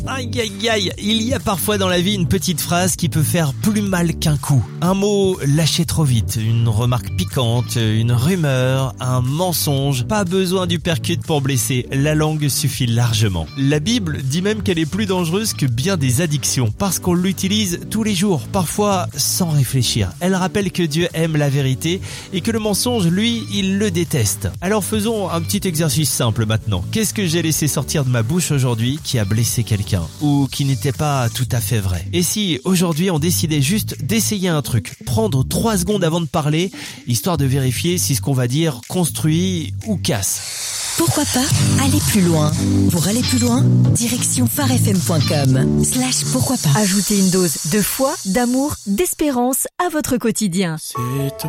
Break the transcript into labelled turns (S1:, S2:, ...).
S1: Aïe aïe aïe, il y a parfois dans la vie une petite phrase qui peut faire plus mal qu'un coup. Un mot lâché trop vite, une remarque piquante, une rumeur, un mensonge. Pas besoin du percute pour blesser, la langue suffit largement. La Bible dit même qu'elle est plus dangereuse que bien des addictions parce qu'on l'utilise tous les jours, parfois sans réfléchir. Elle rappelle que Dieu aime la vérité et que le mensonge, lui, il le déteste. Alors faisons un petit exercice simple maintenant. Qu'est-ce que j'ai laissé sortir de ma bouche aujourd'hui qui a blessé quelqu'un ou qui n'était pas tout à fait vrai? Et si aujourd'hui on décidait juste d'essayer un truc, prendre 3 secondes avant de parler, histoire de vérifier si ce qu'on va dire construit ou casse?
S2: Pourquoi pas aller plus loin? Pour aller plus loin, direction farfm.com/pourquoi pas. Ajoutez une dose de foi, d'amour, d'espérance à votre quotidien.
S3: C'est